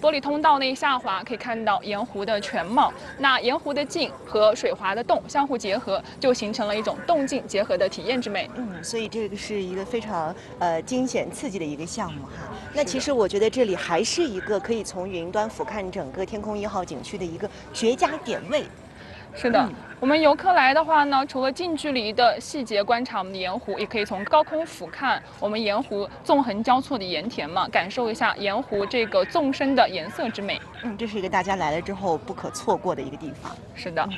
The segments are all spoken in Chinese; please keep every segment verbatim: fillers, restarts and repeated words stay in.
玻璃通道内下滑，可以看到盐湖的全貌。那盐湖的静和水滑的动相互结合，就形成了一种动静结合的体验之美。 嗯，所以这个是一个非常呃惊险刺激的一个项目哈。那其实我觉得这里还是一个可以从云端俯瞰整个天空一号景区的一个绝佳点位。 是的，嗯、我们游客来的话呢，除了近距离的细节观察我们的盐湖，也可以从高空俯瞰我们盐湖纵横交错的盐田嘛，感受一下盐湖这个纵深的颜色之美。 嗯，这是一个大家来了之后不可错过的一个地方。 是的。嗯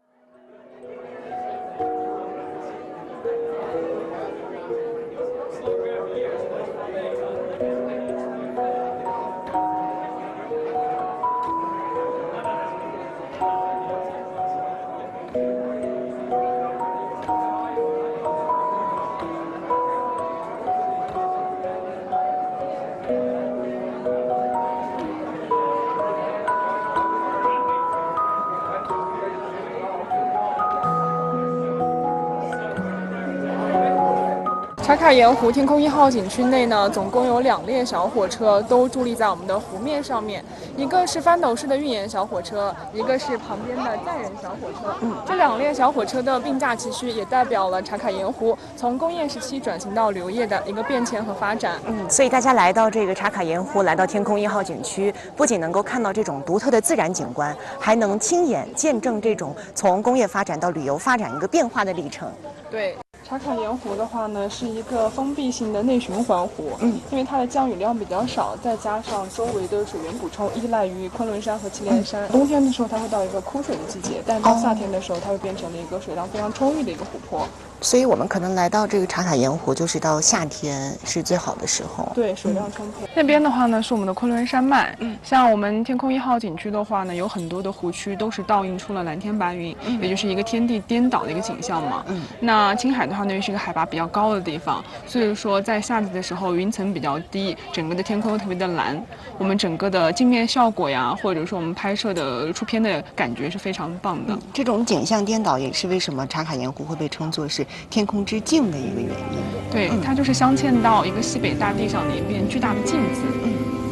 茶卡盐湖天空一号景区内呢，总共有两列小火车都伫立在我们的湖面上面，一个是翻斗式的运盐小火车，一个是旁边的载人小火车。嗯，这两列小火车的并驾齐驱，也代表了茶卡盐湖从工业时期转型到旅游业的一个变迁和发展。 嗯，所以大家来到这个茶卡盐湖，来到天空一号景区，不仅能够看到这种独特的自然景观，还能亲眼见证这种从工业发展到旅游发展一个变化的历程。 对。茶卡盐湖的话呢，是一个封闭性的内循环湖，嗯，因为它的降雨量比较少，再加上周围的水源补充依赖于昆仑山和祁连山，嗯、冬天的时候它会到一个枯水的季节，但到夏天的时候它会变成了一个水量非常充裕的一个湖泊。 所以我们可能来到这个茶卡盐湖，就是到夏天是最好的时候。 对，水量充沛。嗯、那边的话呢，是我们的昆仑山脉。嗯，像我们天空一号景区的话呢，有很多的湖区都是倒映出了蓝天白云，嗯、也就是一个天地颠倒的一个景象嘛。嗯，那青海的话呢，又是一个海拔比较高的地方，所以说在夏季的时候，云层比较低，整个的天空又特别的蓝，我们整个的镜面效果呀，或者说我们拍摄的出片的感觉是非常棒的。嗯、 这种景象颠倒也是为什么茶卡盐湖会被称作是天空之镜的一个原因。 对，它就是镶嵌到一个西北大地上的一面巨大的镜子。嗯。